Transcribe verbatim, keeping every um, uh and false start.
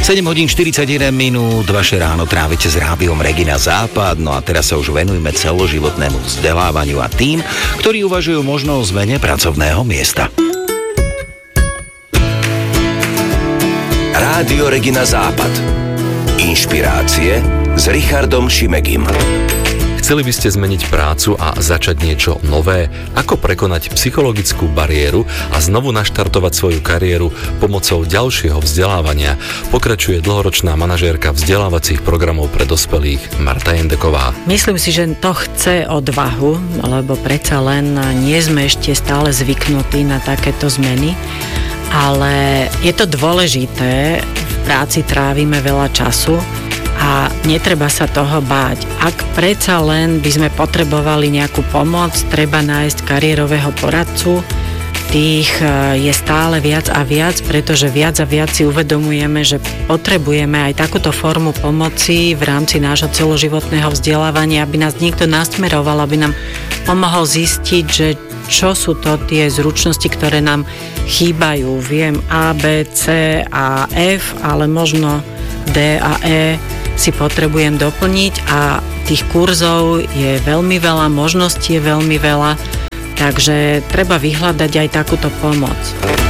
sedem hodín štyridsaťjeden minút, vaše ráno trávite s rádiom Regina Západ, no a teraz sa už venujeme celoživotnému vzdelávaniu a tým, ktorí uvažujú možno o zmene pracovného miesta. Rádio Regina Západ. Inšpirácie s Richardom Šimegim. Chceli by ste zmeniť prácu a začať niečo nové? Ako prekonať psychologickú bariéru a znovu naštartovať svoju kariéru pomocou ďalšieho vzdelávania? Pokračuje dlhoročná manažérka vzdelávacích programov pre dospelých Marta Jendeková. Myslím si, že to chce odvahu, lebo predsa len nie sme ešte stále zvyknutí na takéto zmeny, ale je to dôležité, v práci trávime veľa času a netreba sa toho báť. Ak predsa len by sme potrebovali nejakú pomoc, treba nájsť kariérového poradcu. Tých je stále viac a viac, pretože viac a viac si uvedomujeme, že potrebujeme aj takúto formu pomoci v rámci nášho celoživotného vzdelávania, aby nás niekto nasmeroval, aby nám pomohol zistiť, že čo sú to tie zručnosti, ktoré nám chýbajú. Viem A, B, C a F, ale možno D a E si potrebujem doplniť a tých kurzov je veľmi veľa, možností je veľmi veľa, takže treba vyhľadať aj takúto pomoc.